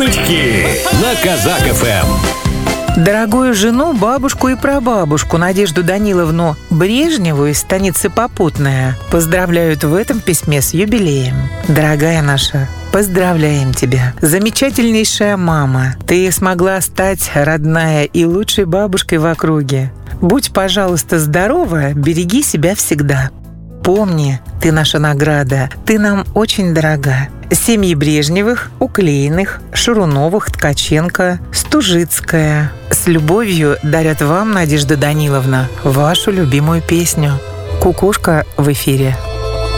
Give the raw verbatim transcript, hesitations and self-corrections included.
Шутки на Казак эф эм. Дорогую жену, бабушку и прабабушку Надежду Даниловну Брежневу из станицы Попутная поздравляют в этом письме с юбилеем. Дорогая наша, поздравляем тебя. Замечательнейшая мама. Ты смогла стать родная и лучшей бабушкой в округе. Будь, пожалуйста, здорова, береги себя всегда. Помни, ты наша награда, ты нам очень дорога. Семьи Брежневых, Уклеиных, Шуруновых, Ткаченко, Стужицкая с любовью дарят вам, Надежда Даниловна, вашу любимую песню. Кукушка в эфире.